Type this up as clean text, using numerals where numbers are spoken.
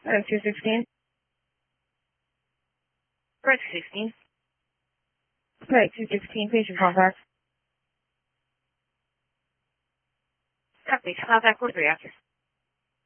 216. Correct 16. Correct 216, patient contact. Copy. Contact 43 after.